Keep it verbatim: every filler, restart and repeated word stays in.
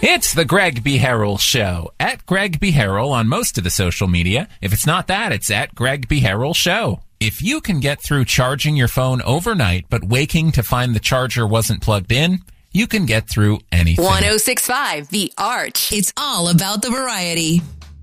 It's the Greg B. Harrell Show. At Greg B. Harrell on most of the social media. If it's not that, it's at Greg B. Harrell Show. If you can get through charging your phone overnight, but waking to find the charger wasn't plugged in, you can get through anything. one oh six point five The Arch. It's all about the variety.